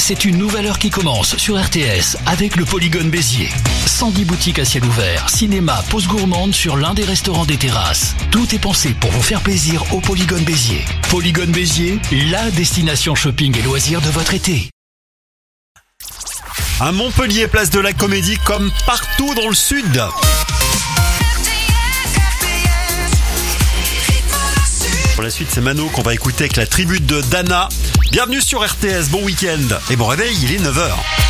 c'est une nouvelle heure qui commence sur RTS avec le Polygone Béziers. 110 boutiques à ciel ouvert, cinéma, pause gourmande sur l'un des restaurants des terrasses. Tout est pensé pour vous faire plaisir au Polygone Béziers. Polygone Béziers, la destination shopping et loisirs de votre été. À Montpellier, place de la Comédie, comme partout dans le sud. Pour la suite, c'est Mano qu'on va écouter avec la tribu de Dana. Bienvenue sur RTS, bon week-end et bon réveil, il est 9h.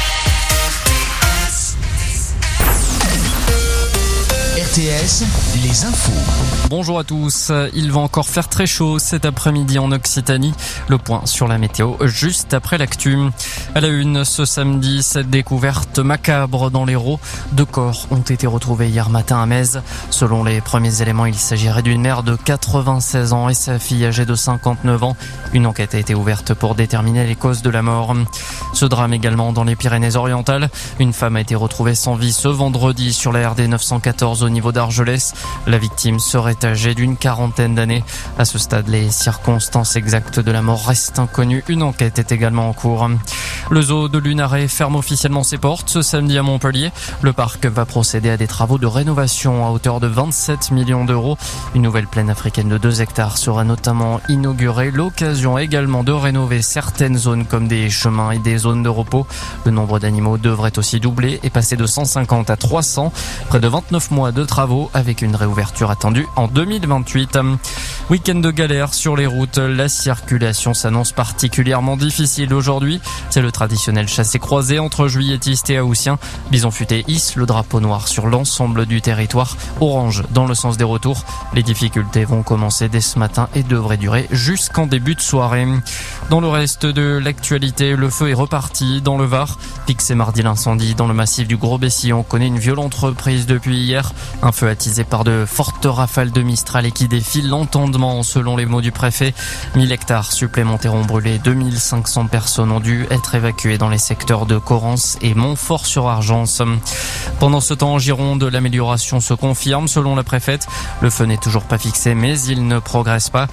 RTS, les infos. Bonjour à tous, il va encore faire très chaud cet après-midi en Occitanie. Le point sur la météo juste après l'actu. À la une, ce samedi, cette découverte macabre dans l'Hérault. 2 corps ont été retrouvés hier matin à Metz. Selon les premiers éléments, il s'agirait d'une mère de 96 ans et sa fille âgée de 59 ans. Une enquête a été ouverte pour déterminer les causes de la mort. Ce drame également dans les Pyrénées-Orientales. Une femme a été retrouvée sans vie ce vendredi sur la RD 914 au niveau d'Argelès. La victime serait âgée d'une 40aine d'années. À ce stade, les circonstances exactes de la mort restent inconnues. Une enquête est également en cours. Le zoo de Lunaret ferme officiellement ses portes ce samedi à Montpellier. Le parc va procéder à des travaux de rénovation à hauteur de 27 millions d'euros. Une nouvelle plaine africaine de 2 hectares sera notamment inaugurée. L'occasion également de rénover certaines zones comme des chemins et des zones de repos. Le nombre d'animaux devrait aussi doubler et passer de 150 à 300. Près de 29 mois de travaux avec une réouverture attendue en 2028. Week-end de galère sur les routes. La circulation s'annonce particulièrement difficile aujourd'hui. C'est le traditionnel chassé-croisé entre juilletistes et haussiens. Bison Futé hisse le drapeau noir sur l'ensemble du territoire. Orange dans le sens des retours. Les difficultés vont commencer dès ce matin et devraient durer jusqu'en début de soirée. Dans le reste de l'actualité, le feu est reparti dans le Var. Fixé mardi, l'incendie dans le massif du Gros-Bessillon connaît une violente reprise depuis hier. Un feu attisé par de fortes rafales de Mistral et qui défie l'entendement selon les mots du préfet. 1000 hectares supplémentaires ont brûlé. 2500 personnes ont dû être évacuées dans les secteurs de Corrence et Montfort-sur-Argence. Pendant ce temps, en Gironde, l'amélioration se confirme selon la préfète. Le feu n'est toujours pas fixé, mais il ne progresse pas.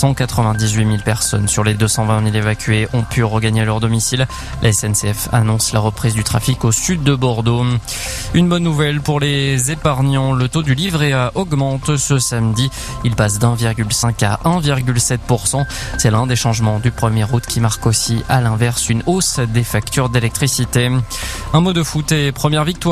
198 000 personnes sur les 220 000 évacuées ont pu regagner leur domicile. La SNCF annonce la reprise du trafic au sud de Bordeaux. Une bonne nouvelle pour les épargnants. Le taux du livret A augmente ce samedi. Il passe d'1,5 à 1,7%. C'est l'un des changements du 1er août qui marque aussi à l'inverse une hausse des factures d'électricité. Un mot de foot et première victoire